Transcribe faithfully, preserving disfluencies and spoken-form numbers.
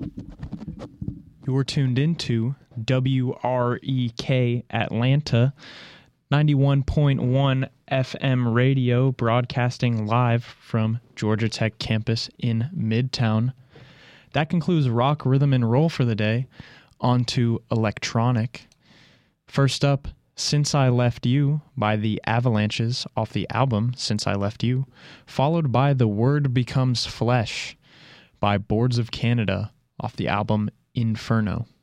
You're tuned into W R E K Atlanta, ninety-one point one F M radio, broadcasting live from Georgia Tech campus in Midtown. That concludes rock, rhythm, and roll for the day. On to electronic. First up, Since I Left You by the Avalanches off the album Since I Left You, followed by The Word Becomes Flesh by Boards of Canada off the album Inferno.